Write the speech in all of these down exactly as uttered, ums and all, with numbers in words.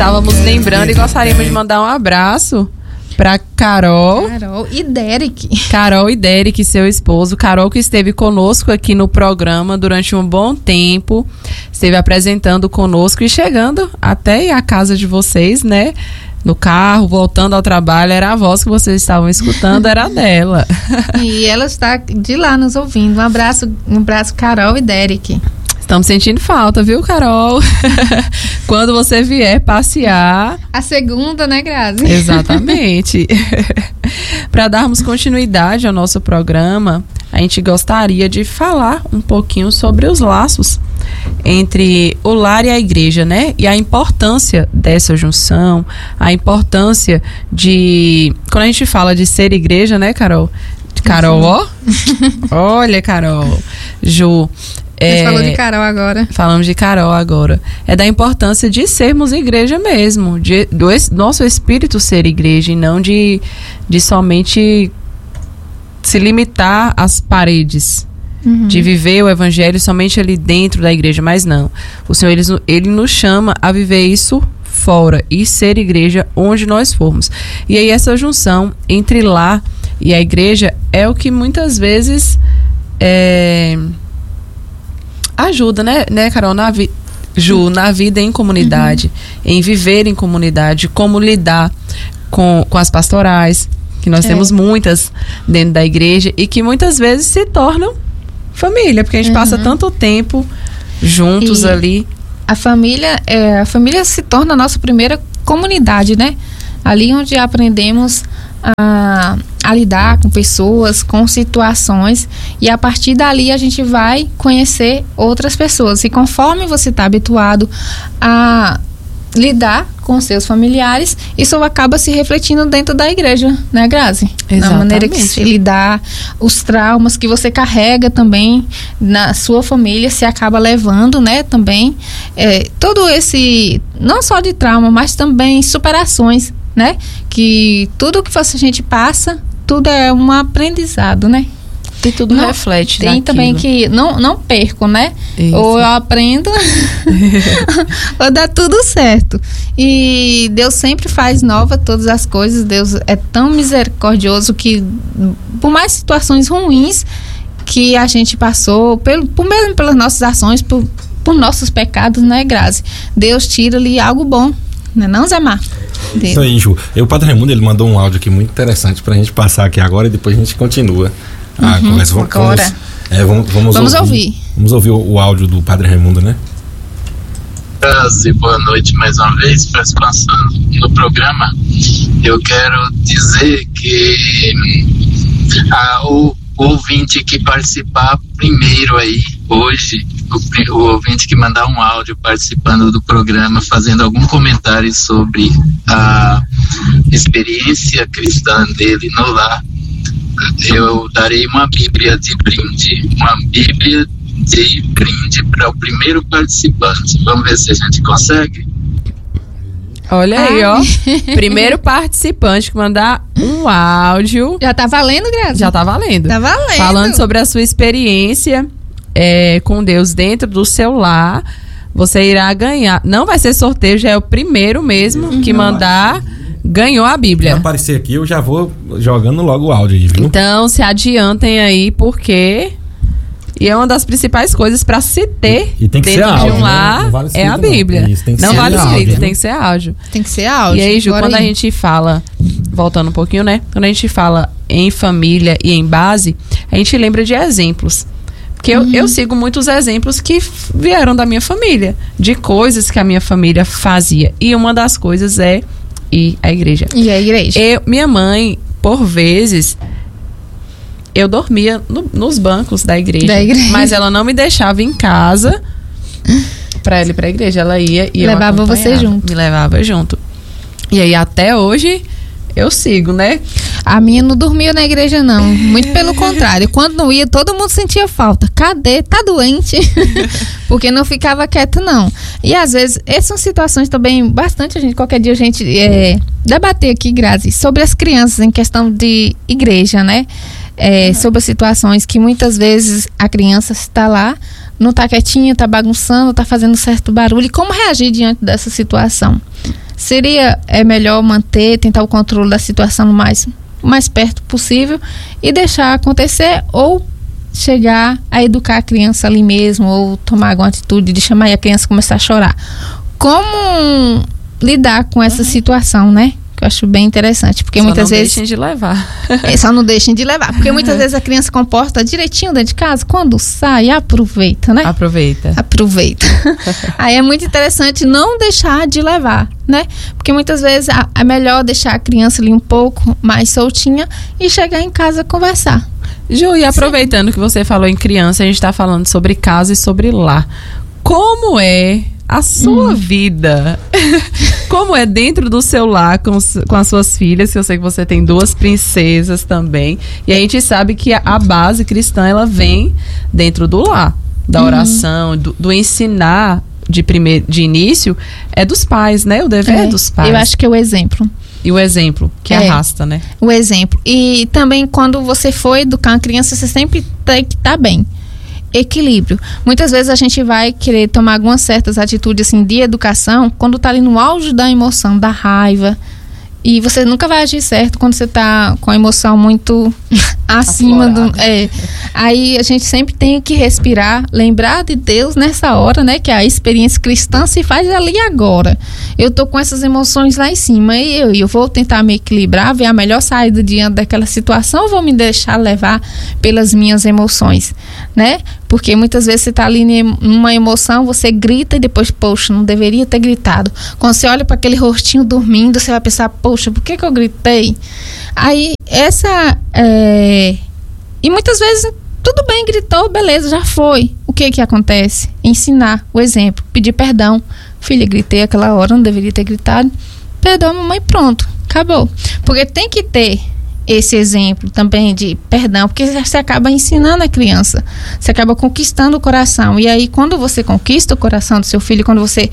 Estávamos lembrando e gostaríamos de mandar um abraço para Carol. Carol e Derek. Carol e Derek, seu esposo. Carol, que esteve conosco aqui no programa durante um bom tempo. Esteve apresentando conosco e chegando até a casa de vocês, né? No carro, voltando ao trabalho, era a voz que vocês estavam escutando, era dela. E ela está de lá nos ouvindo. Um abraço, um abraço, Carol e Derek. Estamos sentindo falta, viu, Carol? Quando você vier passear... A segunda, né, Grazi? Exatamente. Para darmos continuidade ao nosso programa, a gente gostaria de falar um pouquinho sobre os laços entre o lar e a igreja, né? E a importância dessa junção, a importância de... Quando a gente fala de ser igreja, né, Carol? Carol, ó. Olha, Carol. Ju... É, Você falou de Carol agora. Falamos de Carol agora. É da importância de sermos igreja mesmo, de, do es, nosso espírito ser igreja e não de, de somente se limitar às paredes, uhum. de viver o evangelho somente ali dentro da igreja, mas não. O Senhor, ele, ele nos chama a viver isso fora e ser igreja onde nós formos. E aí essa junção entre lá e a igreja é o que muitas vezes... É, ajuda, né, né, Carol, na vi- Ju, na vida em comunidade, uhum. em viver em comunidade, como lidar com, com as pastorais, que nós é. temos muitas dentro da igreja e que muitas vezes se tornam família, porque a gente uhum. passa tanto tempo juntos e ali. A família, é, a família se torna a nossa primeira comunidade, né? Ali onde aprendemos a, a lidar com pessoas, com situações, e a partir dali a gente vai conhecer outras pessoas. E conforme você está habituado a lidar com seus familiares, isso acaba se refletindo dentro da igreja, né, Grazi? Exatamente. Na maneira que se lidar, os traumas que você carrega também na sua família, se acaba levando, né, também, é, todo esse, não só de trauma, mas também superações, né, que tudo que a gente passa, tudo é um aprendizado, né? E tudo não, reflete tem naquilo. Também que não, não perco, né? Isso. Ou eu aprendo ou dá tudo certo. E Deus sempre faz nova todas as coisas. Deus é tão misericordioso que, por mais situações ruins que a gente passou, pelo, por mesmo pelas nossas ações, por, por nossos pecados, né, Grazi? Deus tira ali algo bom, não é não, Zé Mar? Isso aí, Ju. E o Padre Raimundo, ele mandou um áudio aqui muito interessante pra gente passar aqui agora e depois a gente continua. Ah, uhum, vamos, agora. Vamos, é, vamos, vamos, vamos ouvir, ouvir. Vamos ouvir o, o áudio do Padre Raimundo, né? E boa noite mais uma vez, participação no programa. Eu quero dizer que a, o, o ouvinte que participar primeiro aí, hoje, o, o ouvinte que mandar um áudio participando do programa, fazendo algum comentário sobre a experiência cristã dele no lar, eu darei uma Bíblia de brinde, uma Bíblia de brinde para o primeiro participante. Vamos ver se a gente consegue? Olha aí, ó. Primeiro participante que mandar um áudio. Já tá valendo, Grazi? Já tá valendo. Tá valendo. Falando sobre a sua experiência é, com Deus dentro do seu lar, você irá ganhar. Não vai ser sorteio, já é o primeiro mesmo uhum. que mandar... Ganhou a Bíblia. Se aparecer aqui, eu já vou jogando logo o áudio aí, viu? Então, se adiantem aí, porque... E é uma das principais coisas para se ter e, e tem que dentro ser áudio, de um lar, né? Vale é a Bíblia. Não, Isso, tem que não ser vale escrito, áudio, tem que ser áudio. Tem que ser áudio. E aí, Ju, quando aí. a gente fala... Voltando um pouquinho, né? Quando a gente fala em família e em base, a gente lembra de exemplos. Porque uhum. eu, eu sigo muitos exemplos que vieram da minha família. De coisas que a minha família fazia. E uma das coisas é... E a igreja. E a igreja. Eu, minha mãe, por vezes, eu dormia no, nos bancos da igreja, da igreja. Mas ela não me deixava em casa pra ela ir pra igreja. Ela ia e levava eu você junto. Me levava junto. E aí, até hoje, eu sigo, né? A minha não dormia na igreja, não. Muito pelo contrário. Quando não ia, todo mundo sentia falta. Cadê? Tá doente? Porque não ficava quieto, não. E às vezes, essas são situações também, bastante a gente, qualquer dia a gente é, debater aqui, Grazi, sobre as crianças em questão de igreja, né? É, uhum. Sobre as situações que muitas vezes a criança está lá, não tá quietinha, tá bagunçando, tá fazendo certo barulho. E como reagir diante dessa situação? seria é melhor manter, tentar o controle da situação o mais, mais perto possível e deixar acontecer, ou chegar a educar a criança ali mesmo, ou tomar alguma atitude de chamar a criança começar a chorar. Como lidar com essa uhum. situação, né? Que eu acho bem interessante, porque só muitas não vezes... deixem de levar. É, só não deixem de levar, porque muitas vezes a criança comporta direitinho dentro de casa, quando sai, aproveita, né? Aproveita. Aproveita. Aí é muito interessante não deixar de levar, né? Porque muitas vezes é melhor deixar a criança ali um pouco mais soltinha e chegar em casa conversar. Ju, e aproveitando Sim. que você falou em criança, a gente está falando sobre casa e sobre lar. Como é a sua hum. vida? Como é dentro do seu lar com, com as suas filhas? Que eu sei que você tem duas princesas também. E a gente sabe que a, a base cristã, ela vem dentro do lar. Da oração, uhum. do, do ensinar de, primeir, de início, é dos pais, né? O dever é, é dos pais. Eu acho que é o exemplo. E o exemplo, que é, arrasta, né? O exemplo. E também, quando você for educar uma criança, você sempre tem que estar bem. Equilíbrio. Muitas vezes a gente vai querer tomar algumas certas atitudes assim, de educação quando está ali no auge da emoção, da raiva. E você nunca vai agir certo quando você está com a emoção muito acima do... É. Aí a gente sempre tem que respirar, lembrar de Deus nessa hora, né? Que a experiência cristã se faz ali agora. Eu tô com essas emoções lá em cima e eu, eu vou tentar me equilibrar, ver a melhor saída diante daquela situação, ou vou me deixar levar pelas minhas emoções, né? Porque muitas vezes você tá ali numa emoção, você grita e depois, poxa, não deveria ter gritado. Quando você olha para aquele rostinho dormindo, você vai pensar, poxa, por que que eu gritei? Aí, essa... É... E muitas vezes, tudo bem, gritou, beleza, já foi. O que que acontece? Ensinar o exemplo, pedir perdão. Filha, gritei aquela hora, não deveria ter gritado. Perdoa, mamãe, pronto, acabou. Porque tem que ter esse exemplo também de perdão, porque você acaba ensinando a criança, você acaba conquistando o coração, e aí quando você conquista o coração do seu filho, quando você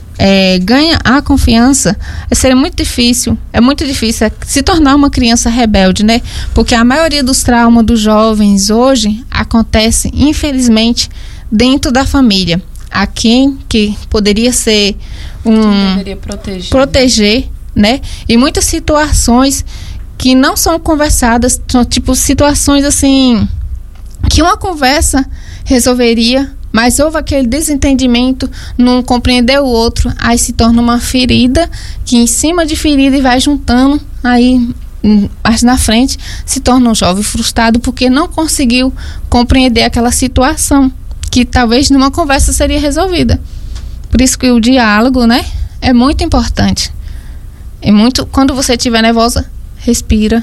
é, ganha a confiança, seria muito difícil, é muito difícil se tornar uma criança rebelde, né? Porque a maioria dos traumas dos jovens hoje acontece, infelizmente, dentro da família. A quem que poderia ser um... deveria proteger. Proteger, né? E muitas situações que não são conversadas, são tipo situações assim, que uma conversa resolveria, mas houve aquele desentendimento, não compreendeu o outro, aí se torna uma ferida, que em cima de ferida e vai juntando, aí mais na frente se torna um jovem frustrado porque não conseguiu compreender aquela situação, que talvez numa conversa seria resolvida. Por isso que o diálogo, né, é muito importante. É muito, quando você estiver nervosa, respira,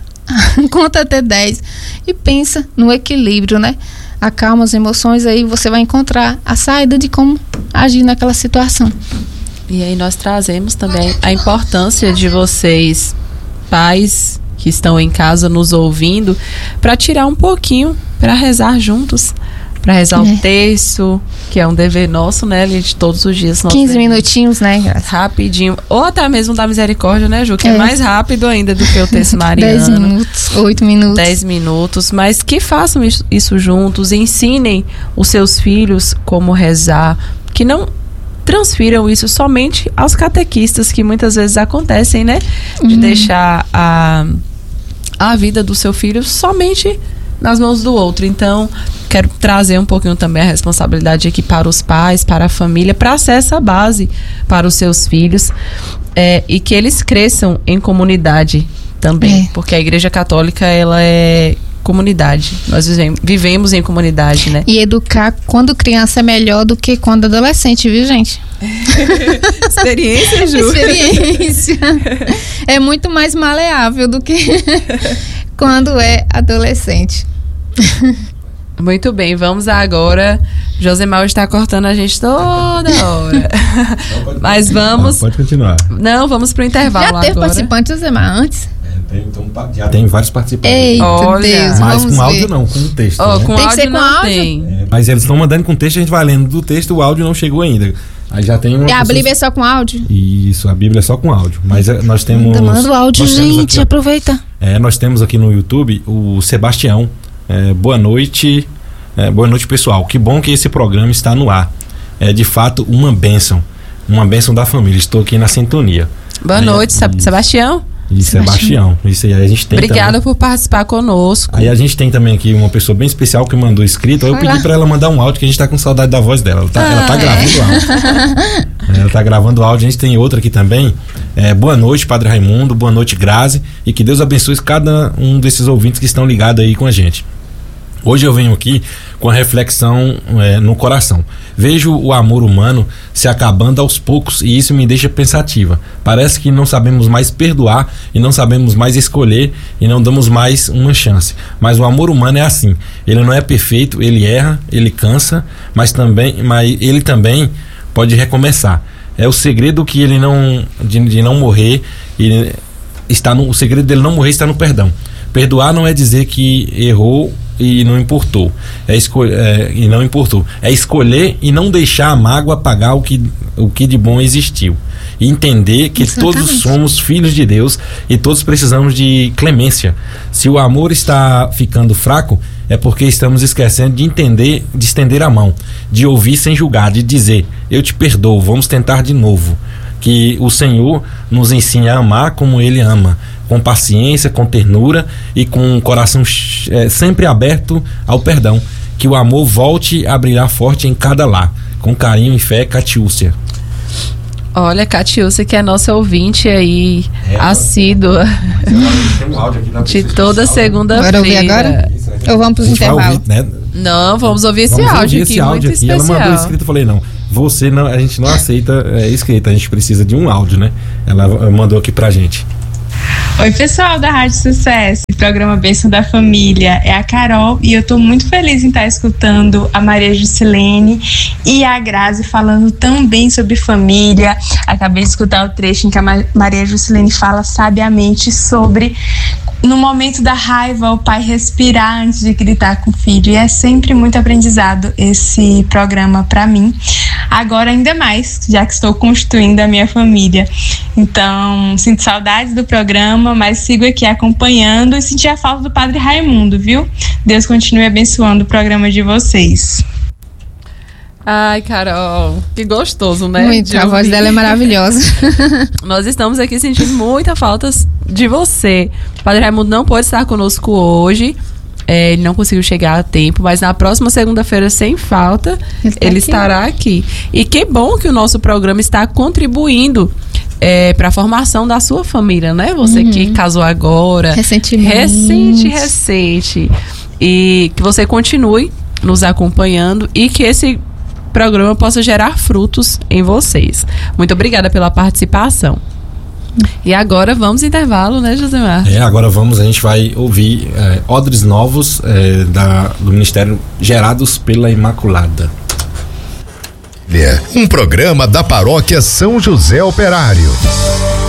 conta até dez e pensa no equilíbrio, né? Acalma as emoções, aí você vai encontrar a saída de como agir naquela situação. E aí nós trazemos também a importância de vocês, pais que estão em casa nos ouvindo, para tirar um pouquinho, para rezar juntos, para rezar é. o texto, que é um dever nosso, né, de todos os dias. quinze minutinhos, né, Graça? Rapidinho. Ou até mesmo da misericórdia, né, Ju? Que é, é mais rápido ainda do que o texto mariano. dez minutos, oito minutos. dez minutos, mas que façam isso, isso juntos, ensinem os seus filhos como rezar, que não transfiram isso somente aos catequistas, que muitas vezes acontecem, né? De uhum. deixar a, a vida do seu filho somente nas mãos do outro. Então, quero trazer um pouquinho também a responsabilidade aqui para os pais, para a família, para ser essa base para os seus filhos, é, e que eles cresçam em comunidade também, é. porque a Igreja Católica, ela é comunidade, nós vivemos, vivemos em comunidade, né? E educar quando criança é melhor do que quando adolescente, viu, gente? Experiência, Ju. Experiência. É muito mais maleável do que quando é adolescente. Muito bem, vamos agora. Josemar está cortando a gente toda hora. Mas vamos. Pode continuar. Não, vamos pro intervalo agora. Já teve participante, Josemar, antes? É, tem, então, já tem vários participantes. Eita, Olha, Deus, mas vamos com áudio ver. não, com texto. Oh, né? com tem áudio que ser com não áudio? tem. É, mas eles estão mandando com texto, a gente vai lendo do texto, o áudio não chegou ainda. Aí já tem uma. E a pessoa... Bíblia é só com áudio? Isso, a Bíblia é só com áudio. Mas é, nós temos. Manda o áudio, gente, aqui, aproveita. É, nós temos aqui no YouTube o Sebastião. É, boa noite. É, boa noite, pessoal. Que bom que esse programa está no ar. É de fato uma bênção. Uma bênção da família. Estou aqui na sintonia. Boa aí, noite, e, Sebastião. E Sebastião. Isso aí a gente tem. Obrigada também. por participar conosco. Aí a gente tem também aqui uma pessoa bem especial que mandou escrito. Eu pedi pra ela mandar um áudio, que a gente tá com saudade da voz dela. Ela tá, ah, ela tá é. gravando áudio. Ela tá gravando áudio. A gente tem outra aqui também. É, boa noite, Padre Raimundo. Boa noite, Grazi. E que Deus abençoe cada um desses ouvintes que estão ligados aí com a gente. Hoje eu venho aqui com a reflexão é, no coração. Vejo o amor humano se acabando aos poucos e isso me deixa pensativa. Parece que não sabemos mais perdoar e não sabemos mais escolher e não damos mais uma chance. Mas o amor humano é assim. Ele não é perfeito, ele erra, ele cansa, mas também, mas ele também pode recomeçar. É o segredo que ele não de, de não morrer e está no, o segredo dele não morrer está no perdão. Perdoar não é dizer que errou e não importou. É escolher é, e não importou. É escolher e não deixar a mágoa apagar o que, o que de bom existiu. E entender que Exatamente. Todos somos filhos de Deus e todos precisamos de clemência. Se o amor está ficando fraco, é porque estamos esquecendo de entender, de estender a mão, de ouvir sem julgar, de dizer, eu te perdoo, vamos tentar de novo. Que o Senhor nos ensine a amar como Ele ama, com paciência, com ternura e com o coração é, sempre aberto ao perdão. Que o amor volte a brilhar forte em cada lar. Com carinho e fé, Catiúcia. Olha, Catiúcia, que é nossa ouvinte aí, é, assídua. Um áudio aqui de toda segunda-feira. Bora ouvir agora? Ou vamos para os intervalos? Né? Não, vamos ouvir esse vamos áudio ouvir aqui, esse áudio muito aqui. Especial. Ela mandou escrito, eu falei, não, você não, a gente não aceita é, escrita, a gente precisa de um áudio, né? Ela mandou aqui pra gente. Oi, pessoal da Rádio Sucesso, programa Bênção da Família, é a Carol e eu tô muito feliz em estar escutando a Maria Juscelene e a Grazi falando tão bem sobre família. Acabei de escutar o trecho em que a Maria Juscelene fala sabiamente sobre, no momento da raiva, o pai respirar antes de gritar com o filho, e é sempre muito aprendizado esse programa para mim. Agora ainda mais, já que estou constituindo a minha família. Então, sinto saudades do programa, mas sigo aqui acompanhando e senti a falta do Padre Raimundo, viu? Deus continue abençoando o programa de vocês. Ai, Carol, que gostoso, né? Muito, a voz dela é maravilhosa. Nós estamos aqui sentindo muita falta de você. O Padre Raimundo não pode estar conosco hoje. É, ele não conseguiu chegar a tempo, mas na próxima segunda-feira, sem falta, ele, tá ele aqui. estará aqui. E que bom que o nosso programa está contribuindo é, para a formação da sua família, né? Você uhum. que casou agora. Recentemente. Recente, recente. E que você continue nos acompanhando e que esse programa possa gerar frutos em vocês. Muito obrigada pela participação. E agora vamos intervalo, né, Josemar? É, agora vamos, a gente vai ouvir é, odres novos é, da, do Ministério Gerados pela Imaculada. Um programa da Paróquia São José Operário.